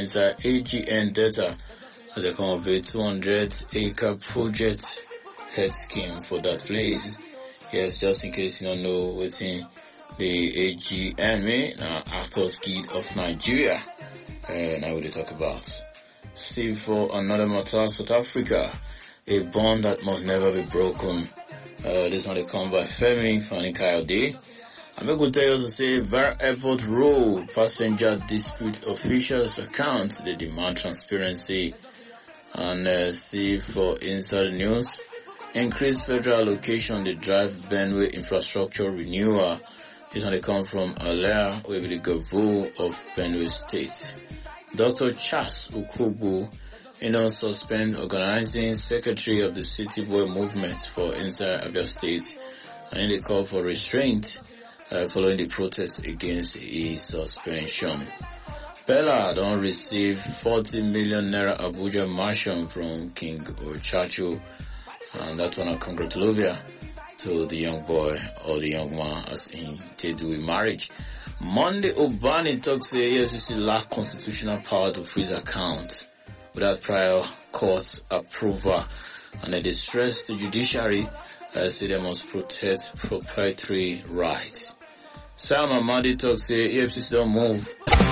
inside AGN data as they come of a 200-acre project head scheme for that place. Yes, just in case you don't know what's in the AGN mean, Actors Guild of Nigeria. Now we talk about. Still for another matter, South Africa, a bond that must never be broken. This one they come by Femi Fani-Kayode. I'm going to tell you to say, Var Airport Road passenger dispute officials account. They demand transparency. And see for inside news, increased federal allocation, the drive Benue infrastructure renewal. This one they come from Alea, who will be the governor of Benue State. Dr. Charles Ukubu, suspend organizing secretary of the City Boy movement for inside Abia State, and they call for restraint following the protest against his suspension. Bella don't receive 40 million naira Abuja mansion from King Ochacho, and that one a congratulation to the young boy or the young man as in they do in marriage. Monday Obani talks say EFCC lack constitutional power to freeze accounts without prior court approval, and they stress the judiciary say they must protect proprietary rights. Sam Amadi talks say EFCC don't move